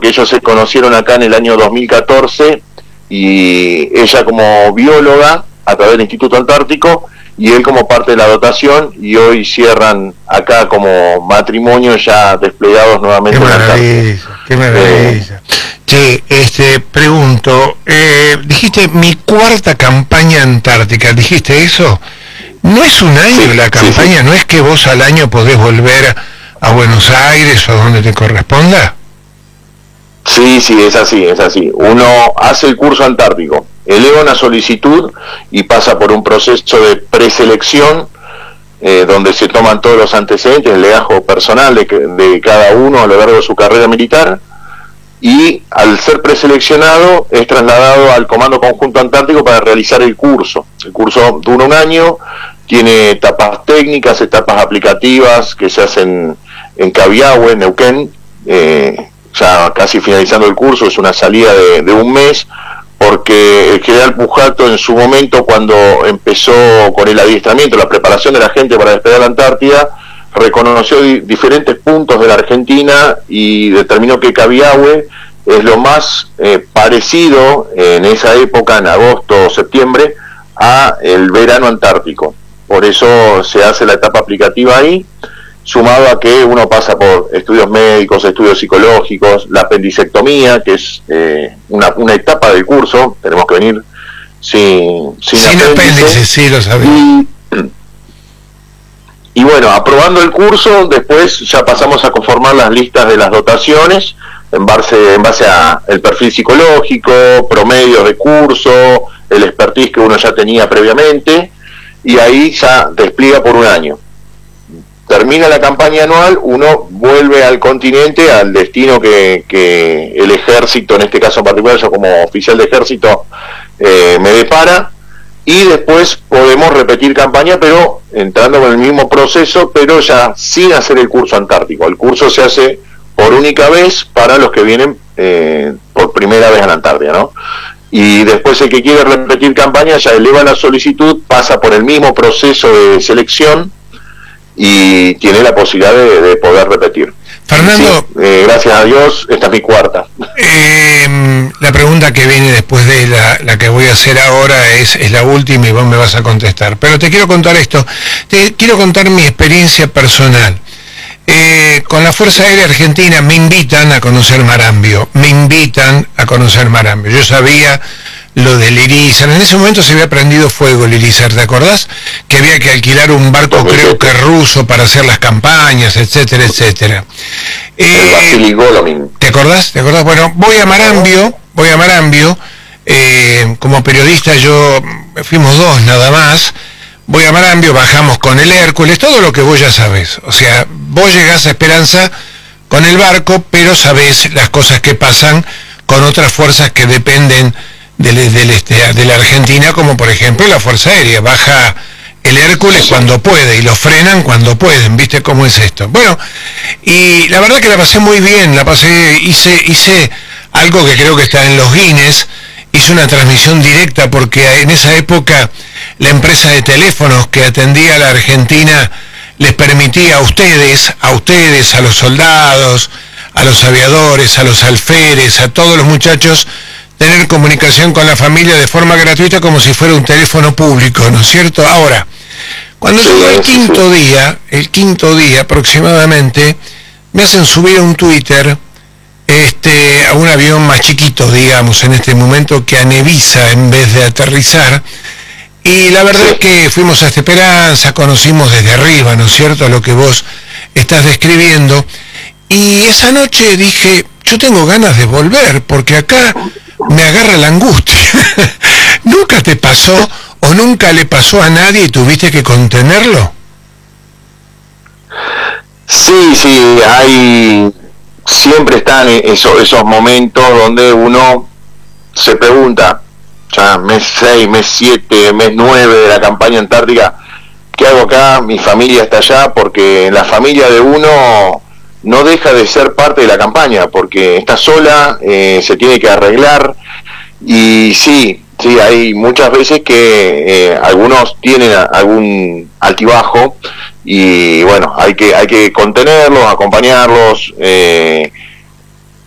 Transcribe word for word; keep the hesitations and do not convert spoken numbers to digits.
porque ellos se conocieron acá en el año dos mil catorce, y ella como bióloga a través del Instituto Antártico y él como parte de la dotación, y hoy cierran acá como matrimonio ya desplegados nuevamente. Qué maravilla, qué maravilla. Eh, Che, este, pregunto, eh, dijiste mi cuarta campaña antártica, ¿dijiste eso? ¿No es un año sí, la campaña? Sí, sí. ¿No es que vos al año podés volver a Buenos Aires o a donde te corresponda? Sí, sí, es así, es así. Uno hace el curso antártico, eleva una solicitud y pasa por un proceso de preselección, eh, donde se toman todos los antecedentes, el legajo personal de, de cada uno a lo largo de su carrera militar, y al ser preseleccionado es trasladado al Comando Conjunto Antártico para realizar el curso. El curso dura un año, tiene etapas técnicas, etapas aplicativas que se hacen en Cabiahue, Neuquén, eh, ya casi finalizando el curso. Es una salida de, de un mes, porque el general Pujato en su momento, cuando empezó con el adiestramiento, la preparación de la gente para despegar la Antártida, reconoció di diferentes puntos de la Argentina y determinó que Cabiahue es lo más eh, parecido en esa época, en agosto o septiembre, a el verano antártico. Por eso se hace la etapa aplicativa ahí, sumado a que uno pasa por estudios médicos, estudios psicológicos, la apendicectomía, que es eh, una, una etapa del curso. Tenemos que venir sin, sin, sin apéndice, apéndice, sí, lo sabía. Y, y bueno, aprobando el curso, después ya pasamos a conformar las listas de las dotaciones en base, en base a el perfil psicológico, promedios de curso, el expertise que uno ya tenía previamente, y ahí ya despliega por un año. Termina la campaña anual, uno vuelve al continente, al destino que, que el ejército, en este caso en particular, yo como oficial de ejército, eh, me depara, y después podemos repetir campaña, pero entrando con el mismo proceso, pero ya sin hacer el curso antártico. El curso se hace por única vez para los que vienen eh, por primera vez a la Antártida, ¿no? Y después el que quiere repetir campaña ya eleva la solicitud, pasa por el mismo proceso de selección y tiene la posibilidad de, de poder repetir. Fernando, sí, eh, gracias a Dios, esta es mi cuarta. Eh, la pregunta que viene después de la, la que voy a hacer ahora es, es la última y vos me vas a contestar. Pero te quiero contar esto, te quiero contar mi experiencia personal. Eh, con la Fuerza Aérea Argentina me invitan a conocer Marambio, me invitan a conocer Marambio. Yo sabía lo del Irizar, en ese momento se había prendido fuego el Irizar, ¿te acordás? Que había que alquilar un barco, creo que ruso, para hacer las campañas, etcétera, etcétera. Eh, ¿Te acordás? ¿Te acordás? Bueno, voy a Marambio, voy a Marambio, eh, como periodista yo, fuimos dos nada más, voy a Marambio, bajamos con el Hércules, todo lo que vos ya sabés. O sea, vos llegás a Esperanza con el barco, pero sabés las cosas que pasan con otras fuerzas que dependen de, de, de, de la Argentina, como por ejemplo la Fuerza Aérea. Baja el Hércules cuando puede y lo frenan cuando pueden, ¿viste cómo es esto? Bueno, y la verdad que la pasé muy bien, la pasé, hice, hice algo que creo que está en los Guinness, hice una transmisión directa porque en esa época la empresa de teléfonos que atendía a la Argentina les permitía a ustedes, a ustedes, a los soldados, a los aviadores, a los alférez, a todos los muchachos, tener comunicación con la familia de forma gratuita como si fuera un teléfono público, ¿no es cierto? Ahora, cuando llegó el quinto día, el quinto día aproximadamente, me hacen subir a un Twitter este, a un avión más chiquito, digamos, en este momento, que a Nevisa en vez de aterrizar. Y la verdad es que fuimos a Esperanza, conocimos desde arriba, ¿no es cierto?, lo que vos estás describiendo. Y esa noche dije, yo tengo ganas de volver, porque acá me agarra la angustia. ¿Nunca te pasó o nunca le pasó a nadie y tuviste que contenerlo? Sí, sí, hay... siempre están esos, esos momentos donde uno se pregunta, ya mes seis, mes siete, mes nueve de la campaña antártica, ¿qué hago acá? Mi familia está allá, porque la familia de uno no deja de ser parte de la campaña, porque está sola, eh, se tiene que arreglar, y sí, sí, hay muchas veces que eh, algunos tienen a, algún altibajo, y bueno, hay que hay que contenerlos, acompañarlos, eh,